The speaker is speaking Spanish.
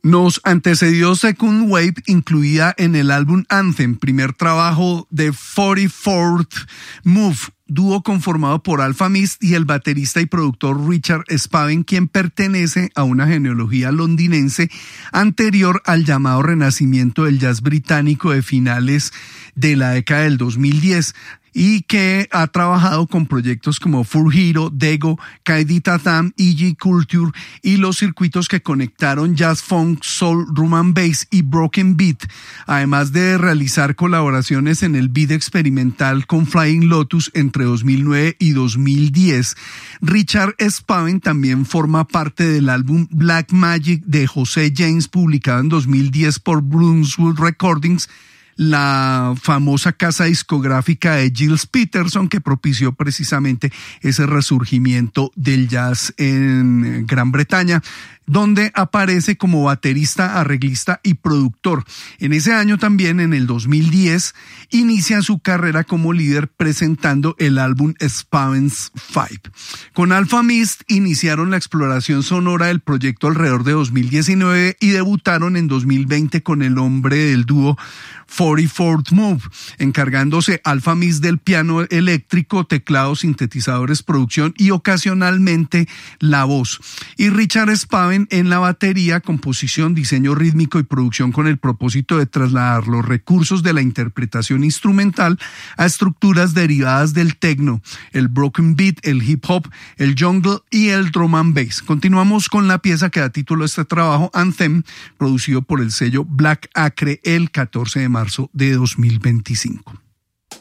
Nos antecedió Second Wave, incluida en el álbum Anthem, primer trabajo de 44th Move, dúo conformado por Alfa Mist y el baterista y productor Richard Spaven, quien pertenece a una genealogía londinense anterior al llamado renacimiento del jazz británico de finales de la década del 2010. Y que ha trabajado con proyectos como Fur Hero, Dego, Kaidi Tatam, EG Culture y los circuitos que conectaron jazz, funk, soul, drum and bass y broken beat, además de realizar colaboraciones en el beat experimental con Flying Lotus entre 2009 y 2010. Richard Spaven también forma parte del álbum Black Magic de José James, publicado en 2010 por Brunswood Recordings, la famosa casa discográfica de Gilles Peterson, que propició precisamente ese resurgimiento del jazz en Gran Bretaña, donde aparece como baterista, arreglista y productor. En ese año también, en el 2010, inicia su carrera como líder presentando el álbum Spaven's Five. Con Alfa Mist iniciaron la exploración sonora del proyecto alrededor de 2019 y debutaron en 2020 con el nombre del dúo 44th Move, encargándose Alfa Mist del piano eléctrico, teclados, sintetizadores, producción y ocasionalmente la voz. Y Richard Spaven en la batería, composición, diseño rítmico y producción, con el propósito de trasladar los recursos de la interpretación instrumental a estructuras derivadas del techno, el broken beat, el hip hop, el jungle y el drum and bass. Continuamos con la pieza que da título a este trabajo, Anthem, producido por el sello Black Acre el 14 de marzo de 2025.